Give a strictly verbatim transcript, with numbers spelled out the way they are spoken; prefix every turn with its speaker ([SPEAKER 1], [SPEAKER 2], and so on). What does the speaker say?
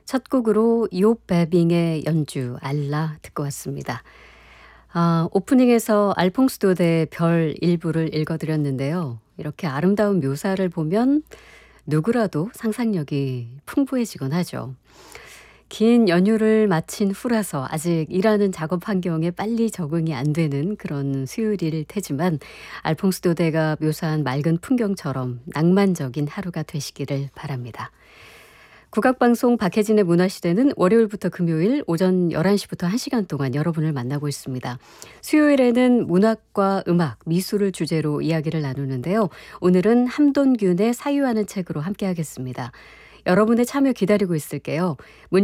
[SPEAKER 1] 첫 곡으로 요 베빙의 연주 알라 듣고 왔습니다. 아, 오프닝에서 알퐁스 도데의 별 일부를 읽어드렸는데요. 이렇게 아름다운 묘사를 보면 누구라도 상상력이 풍부해지곤 하죠. 긴 연휴를 마친 후라서 아직 일하는 작업 환경에 빨리 적응이 안 되는 그런 수요일일 테지만 알퐁스 도데가 묘사한 맑은 풍경처럼 낭만적인 하루가 되시기를 바랍니다. 국악방송 박혜진의 문화시대는 월요일부터 금요일 오전 열한 시부터 한 시간 동안 여러분을 만나고 있습니다. 수요일에는 문학과 음악, 미술을 주제로 이야기를 나누는데요. 오늘은 함돈균의 사유하는 책으로 함께하겠습니다. 여러분의 참여 기다리고 있을게요.